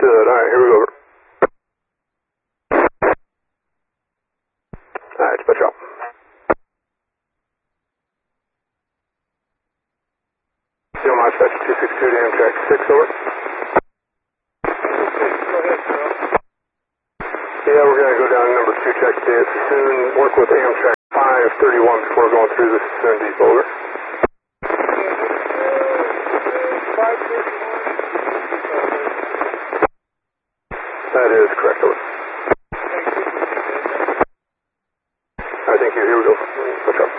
Understood. Alright, here we go. Alright, dispatch out. My dispatch 262 to Amtrak 6, over. Yeah, we're going to go down number 2, check the Sassoon, work with Amtrak 531 before going through the Sassoon Depot, over. That is correct, over.